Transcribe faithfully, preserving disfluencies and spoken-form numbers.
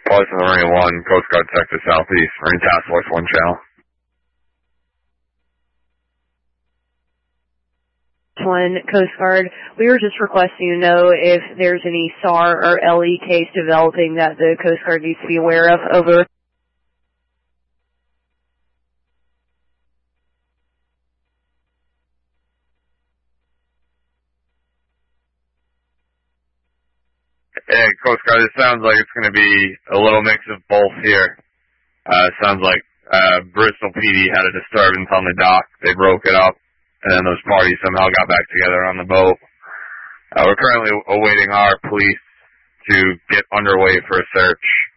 Boston Marine one, Coast Guard Sector Southeast, Marine Task Force one channel. One, Coast Guard. We were just requesting to know if there's any S A R or L E case developing that the Coast Guard needs to be aware of. Over. Hey, Coast Guard, it sounds like it's going to be a little mix of both here. Uh, it sounds like uh, Bristol P D had a disturbance on the dock. They broke it up, and then those parties somehow got back together on the boat. Uh, we're currently awaiting our police to get underway for a search.